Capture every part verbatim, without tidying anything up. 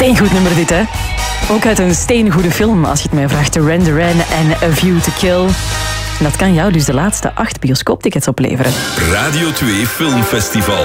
Steengoed nummer dit, hè? Ook uit een steengoede film, als je het mij vraagt. Duran Duran en A View to Kill. En dat kan jou dus de laatste acht bioscooptickets opleveren. Radio twee Filmfestival.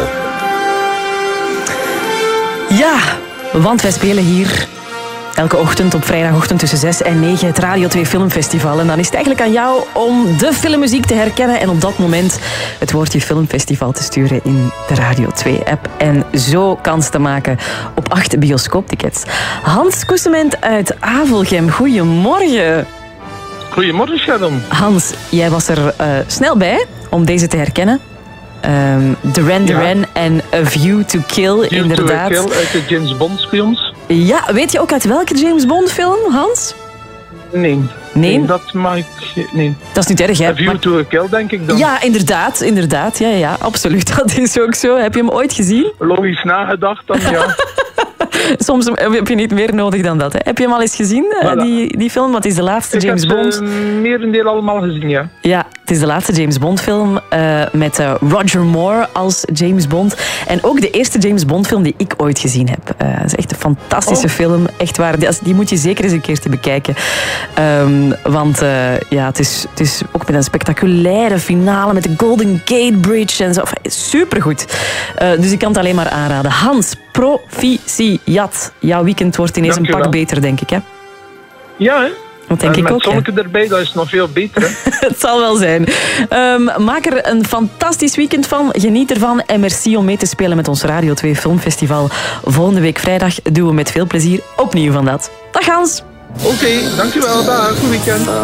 Ja, want wij spelen hier elke ochtend op vrijdagochtend tussen zes en negen het Radio twee Filmfestival. En dan is het eigenlijk aan jou om de filmmuziek te herkennen en op dat moment het woordje filmfestival te sturen in de Radio twee app. En zo kans te maken op acht bioscooptickets. Hans Koesement uit Avelgem, goedemorgen. Goedemorgen, Sharon. Hans, jij was er uh, snel bij om deze te herkennen. Um, Duran Duran ja. en A View to Kill, View inderdaad. To Kill uit de James Bond films. Ja, weet je ook uit welke James Bond film, Hans? Nee. Nee? nee dat mag ik... Nee. Dat is niet erg, hè? A View maar... to a Kill, denk ik dan. Ja, inderdaad, inderdaad. Ja, ja, absoluut. Dat is ook zo. Heb je hem ooit gezien? Logisch nagedacht dan, ja. Soms heb je niet meer nodig dan dat. Hè. Heb je hem al eens gezien, voilà. die, die film? Want het is de laatste ik James heb Bond. Ik heb merendeel allemaal gezien, ja. Ja, het is de laatste James Bond film uh, met uh, Roger Moore als James Bond. En ook de eerste James Bond film die ik ooit gezien heb. Uh, het is echt een fantastische oh. film. Echt waar. Die, die moet je zeker eens een keer te bekijken. Um, want uh, ja, het is, het is ook met een spectaculaire finale met de Golden Gate Bridge en zo. Supergoed. Uh, dus ik kan het alleen maar aanraden. Hans, proficiat. Jouw weekend wordt ineens Dank een pak wel. beter, denk ik, hè? Ja, hè? Dat denk en ik met ook, zonnetje erbij, dat is nog veel beter. Hè? Het zal wel zijn. Um, maak er een fantastisch weekend van. Geniet ervan en merci om mee te spelen met ons Radio twee Filmfestival. Volgende week vrijdag doen we met veel plezier opnieuw van dat. Dag Hans. Oké, okay, dankjewel. Dag, goed weekend. Do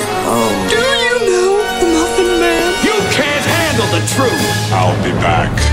you know the Muffin Man? You can't handle the truth. I'll be back.